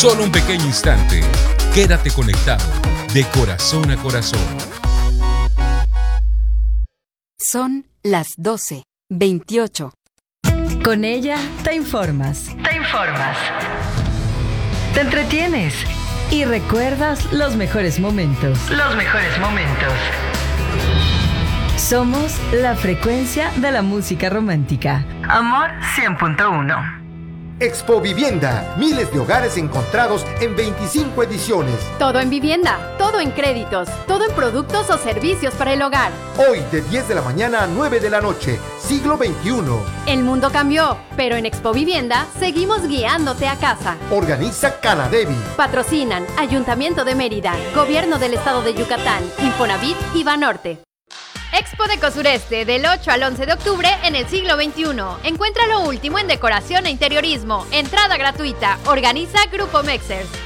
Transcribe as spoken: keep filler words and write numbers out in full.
Solo un pequeño instante. Quédate conectado de corazón a corazón. Son las doce veintiocho. Con ella te informas. Te informas. Te entretienes. Y recuerdas los mejores momentos. Los mejores momentos. Somos la frecuencia de la música romántica. Amor cien punto uno. Expo Vivienda, miles de hogares encontrados en veinticinco ediciones. Todo en vivienda, todo en créditos, todo en productos o servicios para el hogar. Hoy de diez de la mañana a nueve de la noche, siglo veintiuno. El mundo cambió, pero en Expo Vivienda seguimos guiándote a casa. Organiza Canadevi. Patrocinan Ayuntamiento de Mérida, Gobierno del Estado de Yucatán, Infonavit y Banorte. Expo Deco Sureste del ocho al once de octubre en el siglo veintiuno. Encuentra lo último en decoración e interiorismo. Entrada gratuita. Organiza Grupo Mexers.